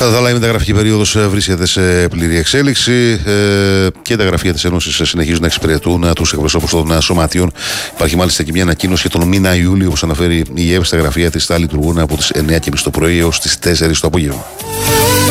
Κατά τα άλλα, η μεταγραφική περίοδος βρίσκεται σε πλήρη εξέλιξη και τα γραφεία της Ένωσης συνεχίζουν να εξυπηρετούν τους εκπροσώπους των σωματείων. Υπάρχει μάλιστα και μια ανακοίνωση για τον μήνα Ιούλιο, όπως αναφέρει η ΕΕΠ. Στα γραφεία της θα λειτουργούν από τις 9:30 το πρωί έως τις 4 το απόγευμα.